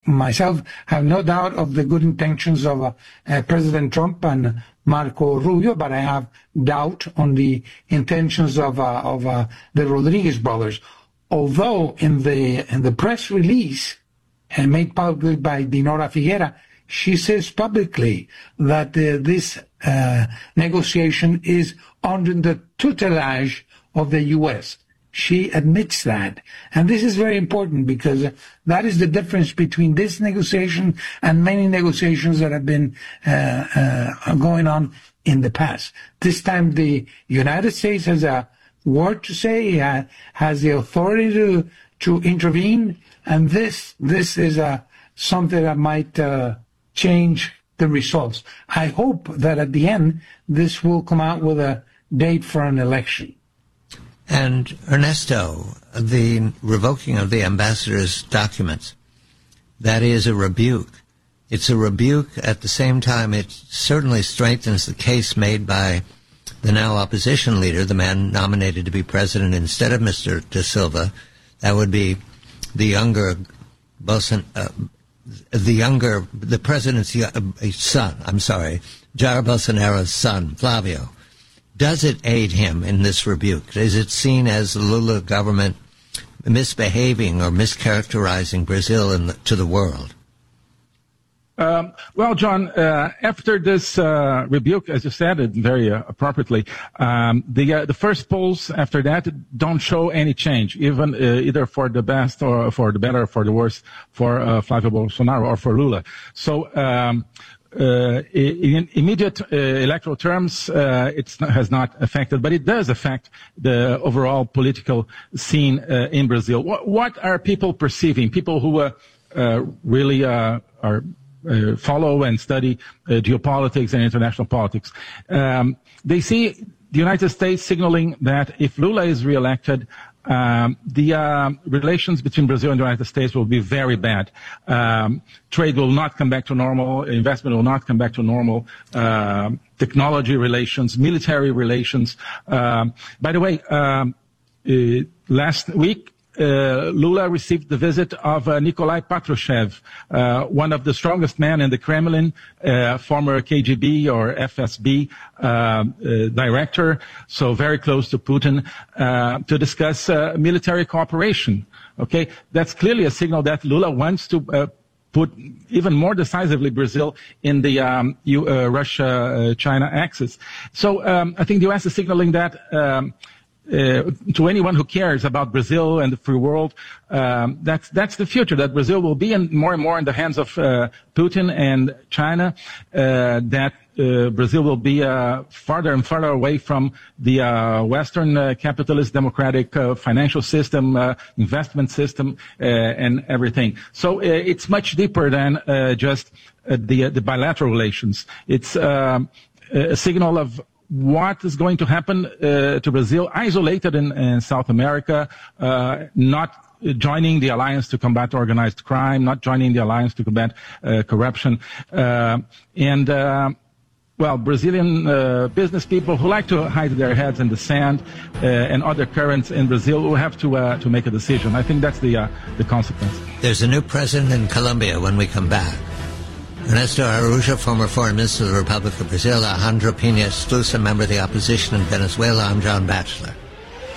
myself have no doubt of the good intentions of President Trump and Marco Rubio, but I have doubt on the intentions of the Rodriguez brothers. Although in the press release made public by Dinora Figuera, she says publicly that this negotiation is under the tutelage of the U.S. She admits that. And this is very important because that is the difference between this negotiation and many negotiations that have been going on in the past. This time the United States has a word to say, has the authority to intervene, and this is something that might change the results. I hope that at the end this will come out with a date for an election. And Ernesto, the revoking of the ambassador's documents, that is a rebuke. It's a rebuke. At the same time, it certainly strengthens the case made by the now opposition leader, the man nominated to be president instead of Mr. Da Silva. That would be the president's son, Jair Bolsonaro's son, Flavio. Does it aid him in this rebuke? Is it seen as the Lula government misbehaving or mischaracterizing Brazil to the world? Well, John, after this rebuke, as you said it very appropriately, the first polls after that don't show any change, even either for the best or for the better or for the worse for Flavio Bolsonaro or for Lula. So in immediate electoral terms, it has not affected, but it does affect the overall political scene in Brazil. What are people perceiving? People who really are follow and study geopolitics and international politics. They see the United States signaling that if Lula is reelected, the relations between Brazil and the United States will be very bad. Trade will not come back to normal. Investment will not come back to normal. Technology relations, military relations. By the way, last week, Lula received the visit of Nikolai Patrushev, one of the strongest men in the Kremlin, former KGB or FSB director, so very close to Putin, to discuss military cooperation. Okay, that's clearly a signal that Lula wants to put even more decisively Brazil in the Russia-China axis. So I think the U.S. is signaling that to anyone who cares about Brazil and the free world, that's the future, that Brazil will be more and more in the hands of Putin and China, that Brazil will be farther and farther away from the Western capitalist democratic financial system, investment system, and everything. So it's much deeper than just the bilateral relations. It's a signal of what is going to happen to Brazil, isolated in South America, not joining the alliance to combat organized crime, not joining the alliance to combat corruption, well, Brazilian business people who like to hide their heads in the sand, and other currents in Brazil will have to make a decision. I think that's the consequence. There's a new president in Colombia when we come back. Ernesto Araújo, former foreign minister of the Republic of Brazil. Alejandro Pina Esclusa, member of the opposition in Venezuela. I'm John Batchelor.